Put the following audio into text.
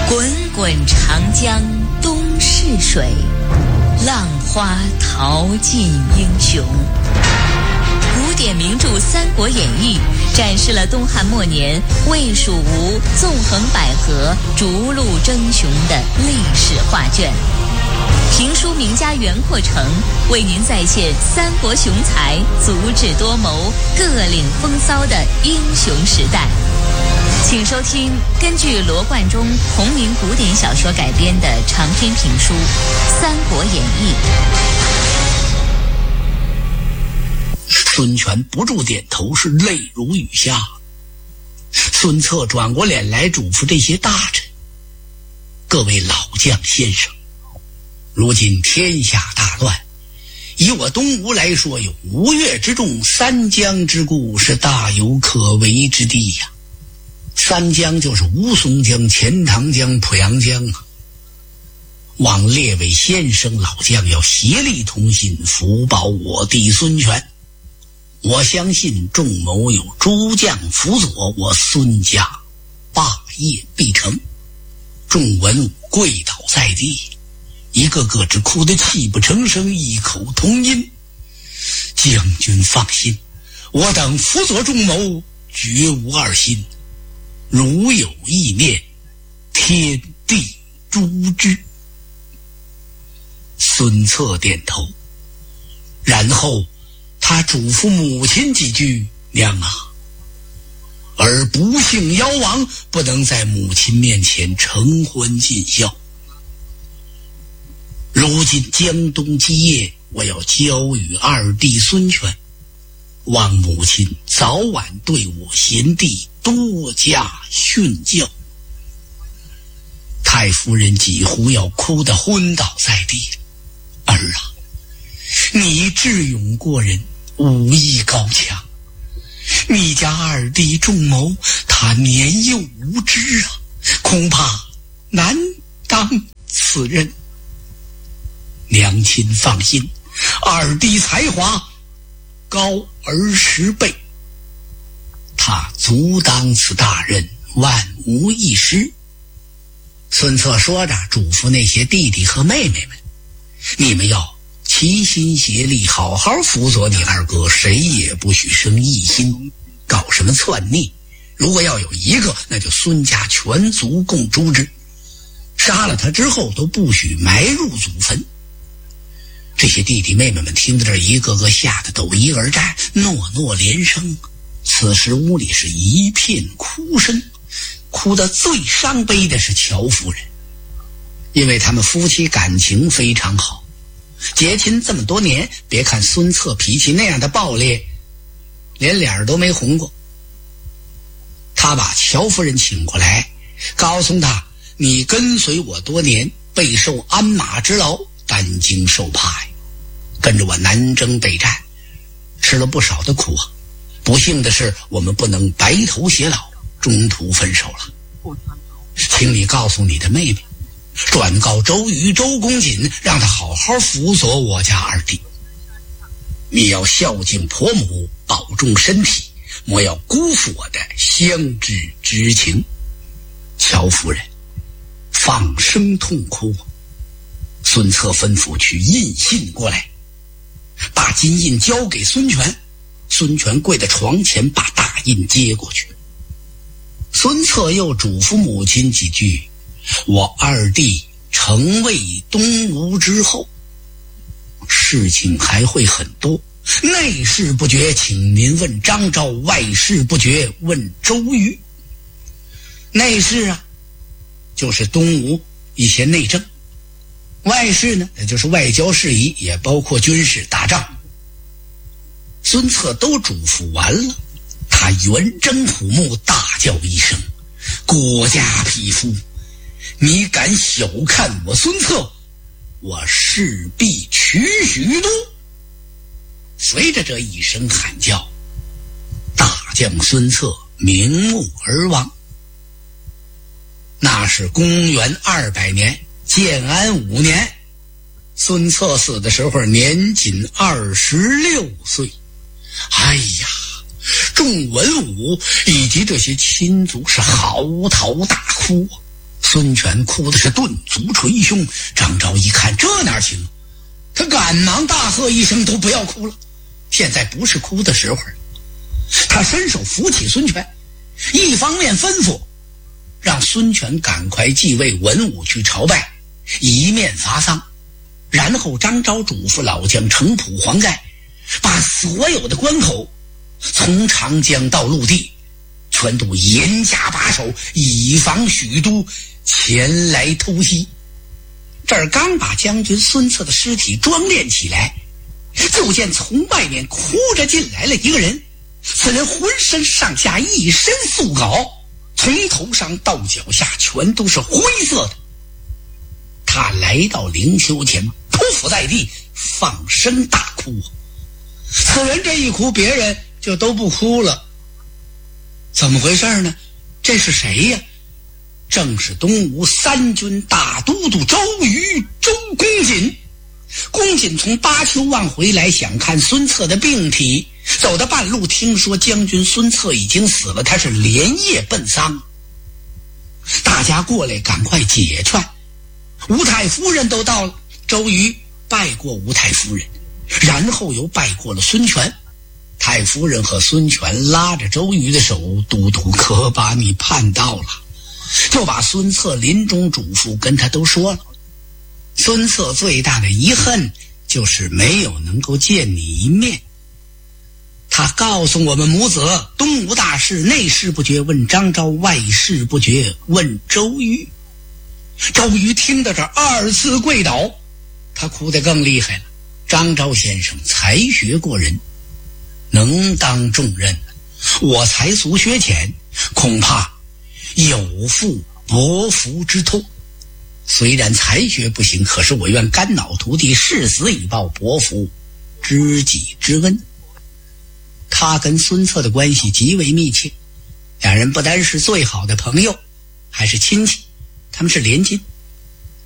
滚滚长江东逝水，浪花淘尽英雄。古典名著《三国演义》展示了东汉末年魏蜀吴纵横捭阖、逐鹿争雄的历史画卷。评书名家袁阔成为您再现三国雄才足智多谋、各领风骚的英雄时代。请收听根据罗贯中同名古典小说改编的长篇评书《三国演义》。 孙权不住点头，是泪如雨下。孙策转过脸来嘱咐这些大臣：各位老将先生，如今天下大乱，以我东吴来说，有吴越之众，三江之固，是大有可为之地呀。三江就是吴淞江、钱塘江、濮阳江啊。望列位先生老将要协力同心，辅保我弟孙权。我相信众谋有诸将辅佐，我孙家霸业必成。众文武跪倒在地，一个个只哭得泣不成声，异口同音：将军放心，我等辅佐众谋，绝无二心。如有意念，天地诛之。孙策点头，然后他嘱咐母亲几句：娘啊，儿不幸夭亡，不能在母亲面前承欢尽孝。如今江东基业，我要交与二弟孙权，望母亲早晚对我贤弟多加训教。太夫人几乎要哭得昏倒在地。儿啊，你智勇过人，武艺高强，你家二弟仲谋，他年幼无知啊，恐怕难当此任。娘亲放心，二弟才华高儿10倍，他足当此大任，万无一失。孙策说着，嘱咐那些弟弟和妹妹们：你们要齐心协力，好好辅佐你二哥，谁也不许生异心，搞什么篡逆。如果要有一个，那就孙家全族共诛之，杀了他之后都不许埋入祖坟。这些弟弟妹妹们听到这，一个个吓得抖衣而战，诺诺连声。此时屋里是一片哭声，哭得最伤悲的是乔夫人，因为他们夫妻感情非常好，结亲这么多年，别看孙策脾气那样的暴烈，连脸都没红过。他把乔夫人请过来，告诉他：你跟随我多年，备受鞍马之劳，担惊受怕呀，跟着我南征北战，吃了不少的苦啊。不幸的是，我们不能白头偕老，中途分手了。请你告诉你的妹妹，转告周瑜、周公瑾，让他好好辅佐我家二弟。你要孝敬婆母，保重身体，莫要辜负我的相知之情。乔夫人放声痛哭。孙策吩咐去印信过来，把金印交给孙权。孙权跪在床前，把大印接过去。孙策又嘱咐母亲几句：我二弟成为东吴之后，事情还会很多，内事不决，请您问张昭；外事不决，问周瑜。内事啊，就是东吴一些内政；外事呢，也就是外交事宜，也包括军事打仗。孙策都嘱咐完了，他圆睁虎目，大叫一声：国家匹夫，你敢小看我孙策，我势必取许都。随着这一声喊叫，大将孙策瞑目而亡。那是公元200年，建安5年，孙策死的时候年仅26岁。哎呀，众文武以及这些亲族是嚎啕大哭。 孙权哭的是顿足捶胸。张昭一看这哪行，他赶忙大喝一声，都不要哭了，现在不是哭的时候。他伸手扶起孙权，一方面吩咐让孙权赶快继位，文武去朝拜，一面发丧。然后张昭嘱咐老将程普、黄盖，把所有的关口从长江到陆地全都严加把守，以防许都前来偷袭。这儿刚把将军孙策的尸体装殓起来，就见从外面哭着进来了一个人。此人浑身上下一身素稿，从头上到脚下全都是灰色的。他来到灵丘前，匍匐在地，放声大哭。此人这一哭，别人就都不哭了。怎么回事呢？这是谁呀？正是东吴三军大都督周瑜，周公瑾。公瑾从巴丘望回来，想看孙策的病体，走到半路，听说将军孙策已经死了，他是连夜奔丧。大家过来赶快解劝。吴太夫人都到了，周瑜拜过吴太夫人，然后又拜过了孙权。太夫人和孙权拉着周瑜的手，都督可把你盼到了，就把孙策临终嘱咐跟他都说了。孙策最大的遗恨就是没有能够见你一面。他告诉我们母子，东吴大事内事不决问张昭，外事不决问周瑜。周瑜听到这二次跪倒，他哭得更厉害了。张昭先生才学过人，能当重任，我才疏学浅，恐怕有负伯服之痛。虽然才学不行，可是我愿肝脑涂地，誓死以报伯服知己之恩。他跟孙策的关系极为密切，两人不单是最好的朋友，还是亲戚，他们是连襟。